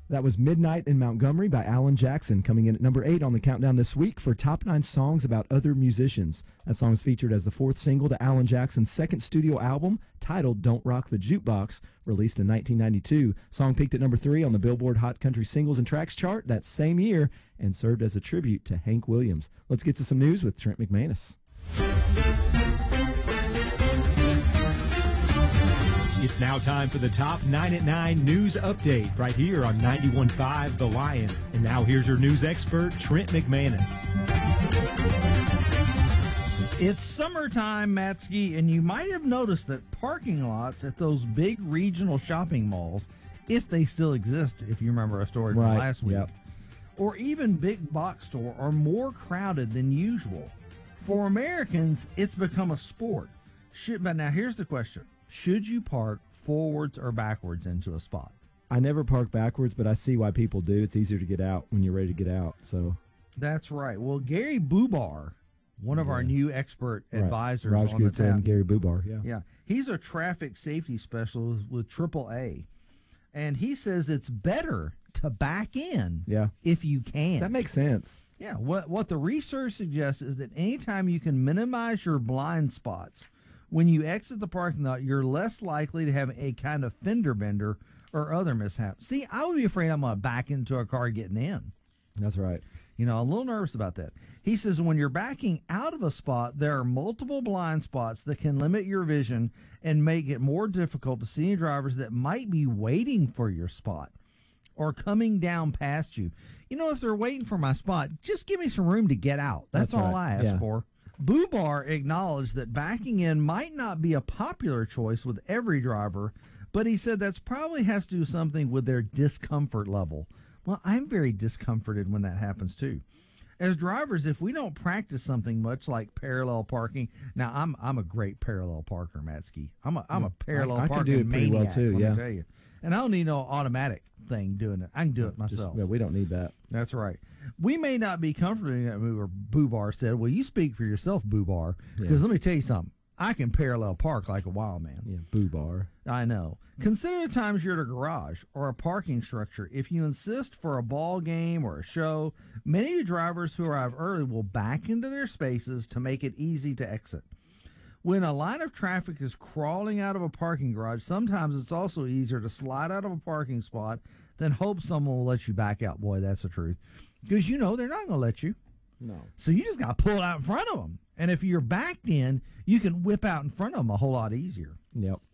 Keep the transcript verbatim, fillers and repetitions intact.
That was Midnight in Montgomery by Alan Jackson, coming in at number eight on the countdown this week for top nine songs about other musicians. That song is featured as the fourth single to Alan Jackson's second studio album, titled Don't Rock the Jukebox, released in nineteen ninety-two. Song peaked at number three on the Billboard Hot Country Singles and Tracks chart that same year and served as a tribute to Hank Williams. Let's get to some news with Trent McManus. It's now time for the Top nine at nine News Update right here on ninety-one point five The Lion. And now here's your news expert, Trent McManus. It's summertime, Matsky, and you might have noticed that parking lots at those big regional shopping malls, if they still exist, if you remember our story from Right, last week, yep. or even big box store, are more crowded than usual. For Americans, it's become a sport. Should, but now here's the question. Should you park forwards or backwards into a spot? I never park backwards, but I see why people do. It's easier to get out when you're ready to get out. So That's right. Well, Gary Bubar, one of Yeah. our new expert Right. advisors Raj on the Gupta tab. and Gary Bubar, yeah. Yeah. He's a traffic safety specialist with triple A. And he says it's better to back in Yeah. if you can. That makes sense. Yeah. What, what the research suggests is that anytime you can minimize your blind spots, when you exit the parking lot, you're less likely to have a kind of fender bender or other mishap. See, I would be afraid I'm going to back into a car getting in. That's right. You know, I'm a little nervous about that. He says when you're backing out of a spot, there are multiple blind spots that can limit your vision and make it more difficult to see drivers that might be waiting for your spot or coming down past you. You know, if they're waiting for my spot, just give me some room to get out. That's, That's all right. I ask Yeah. for. Bubar acknowledged that backing in might not be a popular choice with every driver, but he said that's probably has to do something with their discomfort level. Well, I'm very discomforted when that happens too. As drivers, if we don't practice something much like parallel parking, now I'm I'm a great parallel parker, Matsky. I'm a I'm a parallel I- I can parking do it pretty well, maniac, too, let yeah. me tell you. And I don't need no automatic thing doing it. I can do it Just- myself. yeah, we don't need that. That's right. We may not be comfortable in that move, or Bubar said. Well, you speak for yourself, Bubar, because Yeah. let me tell you something. I can parallel park like a wild man. Yeah, Bubar. I know. Consider the times you're at a garage or a parking structure. If you insist for a ball game or a show, many of you drivers who arrive early will back into their spaces to make it easy to exit. When a line of traffic is crawling out of a parking garage, sometimes it's also easier to slide out of a parking spot than hope someone will let you back out. Boy, that's the truth. Because you know they're not going to let you. No. So you just got to pull out in front of them. And if you're backed in, you can whip out in front of them a whole lot easier. Yep.